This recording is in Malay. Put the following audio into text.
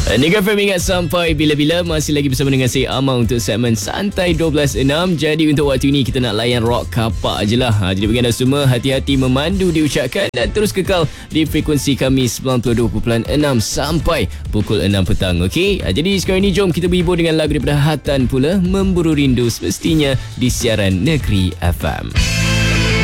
Nick FM ingat sampai bila-bila. Masih lagi bersama dengan saya Amal untuk segmen Santai 12.6. Jadi untuk waktu ini kita nak layan rock kapak je lah. Jadi bagi anda semua, hati-hati memandu diucapkan. Dan terus kekal di frekuensi kami 92.6 sampai pukul 6 petang. Okey, jadi sekarang ni jom kita berhibur dengan lagu daripada Hatan pula, Memburu Rindu, semestinya di siaran Negeri FM.